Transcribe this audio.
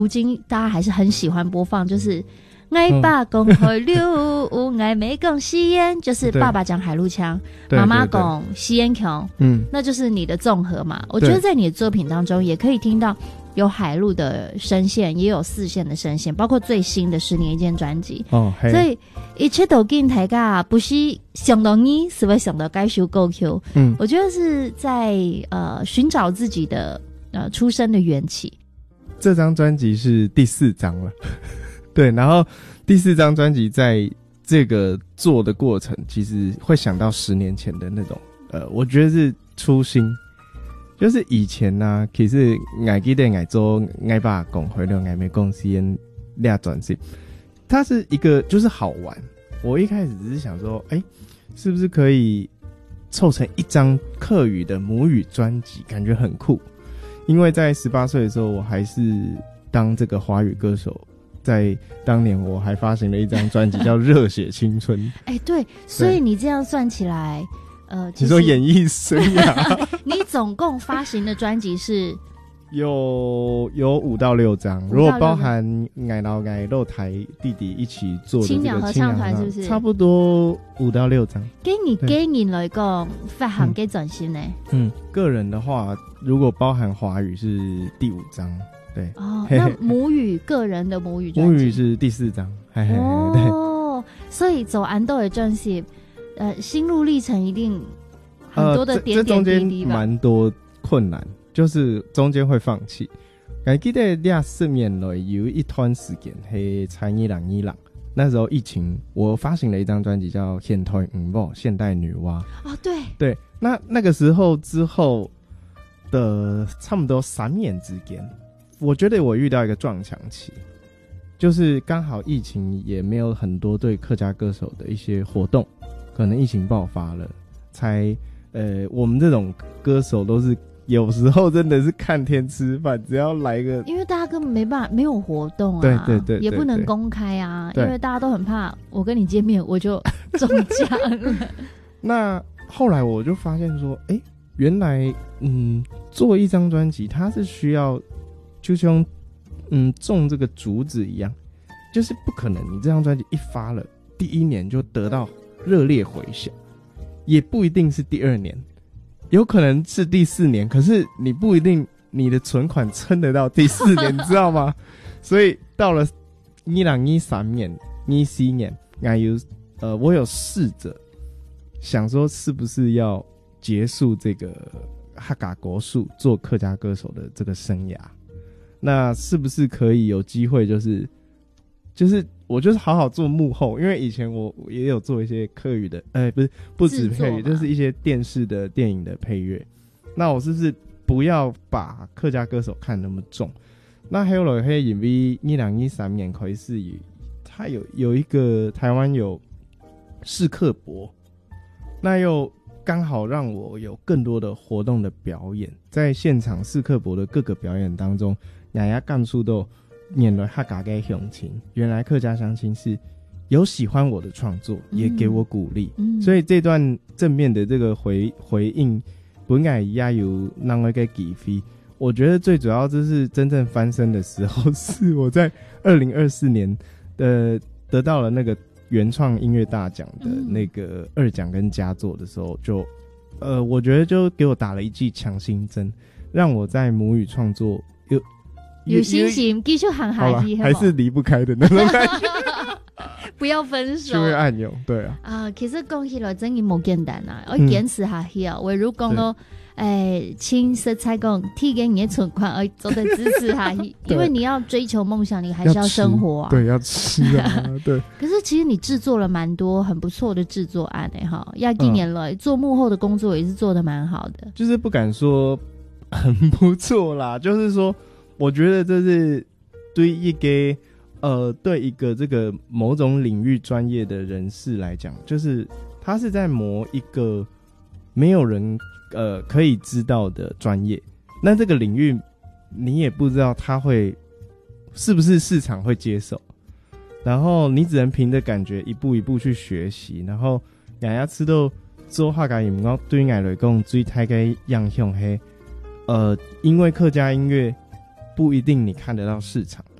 如今大家还是很喜欢播放，就是爱爸讲海陆，爱妹讲西烟，就是爸爸讲海陆腔，妈妈讲西烟腔，那就是你的综合嘛。我觉得在你的作品当中也可以听到有海陆的声线，也有四线的声线，包括最新的10年一件专辑。所以一切都跟大家不是想到你，是不是想到该首歌曲？我觉得是在寻找自己的出生的缘起。 这张专辑是第4张了。对，然后第4张专辑在这个做的过程，其实会想到10年前的那种，我觉得是初心，就是以前啊，其实我记得我做我爸讲回了我妹讲时间俩专辑，它是一个就是好玩。我一开始只是想说，是不是可以凑成一张客语的母语专辑，感觉很酷。因为在18岁的时候，我还是当这个华语歌手。在当年我还发行了一张专辑叫《热血青春》。 对，所以你这样算起来， 你说演艺生涯， 你总共发行的专辑是有5到6张，如果包含爱老爱肉台弟弟一起做的这个青鸟合唱团，是不是差不多5到6张？ 给你来讲发行给转型呢？ 个人的话，如果包含华语是第5张。对那母语个人的母语专辑， 母语是第4张。 对，所以走安豆的专辑，心路历程一定很多的点点滴滴吧。这中间蛮多困难，就是中间会放弃。我记得4年来有一段时间是参伊朗，那时候疫情，我发行了一张专辑叫《现代女媧》，现代女娲。对，那个时候之后的差不多3年之间。我觉得我遇到一个撞墙期，就是刚好疫情也没有很多对客家歌手的一些活动，可能疫情爆发了，才我们这种歌手都是有时候真的是看天吃饭，只要来一个， 因为大家根本没办法，没有活动啊， 对， 也不能公开啊，因为大家都很怕我跟你见面我就中奖了。 那后来我就发现说，原来做一张专辑它是需要。就像种这个竹子一样，就是不可能你这张专辑一发了，第1年就得到热烈回响，也不一定是第2年，有可能是第4年，可是你不一定你的存款撑得到第4年，你知道吗？所以到了2023年、2024年，我有试着想说，是不是要结束这个客家国术做客家歌手的这个生涯？那是不是可以有机会，就是我就是好好做幕后，因为以前我也有做一些客语的，不止配乐，就是一些电视的电影的配乐。那我是不是不要把客家歌手看那么重？那还有了黑影 V 2013年开始，他有一个台湾有试客博，那又刚好让我有更多的活动的表演，在现场试客博的各个表演当中。雅雅干述都念了客家的乡亲，原来客家乡亲是有喜欢我的创作，也给我鼓励，所以这段正面的这个回应，本来也有让我给给飞。我觉得最主要就是真正翻身的时候，是我在2024年得到了那个原创音乐大奖的那个2奖跟佳作的时候，就我觉得就给我打了一剂强心针，让我在母语创作有信心继续喊下去， 还是离不开的那种感觉。 不要分手， 就会暗涌，对啊。其实讲起来真的不简单啊，要坚持下去啊。我如讲到，请色彩讲提给你的存款，而做的支持下去，因为你要追求梦想，你还是要生活啊。 对，要吃啊，对。 可是其实你制作了蛮多很不错的制作案哈，亚纪年了，做幕后的工作也是做的蛮好的。 就是不敢说很不错啦，就是说。我觉得这是对一个这个某种领域专业的人士来讲，就是他是在磨一个没有人可以知道的专业。那这个领域你也不知道他会是不是市场会接受，然后你只能凭着感觉一步一步去学习。然后大家知道做客家音乐对我来讲最大的影响是因为客家音乐不一定你看得到市场，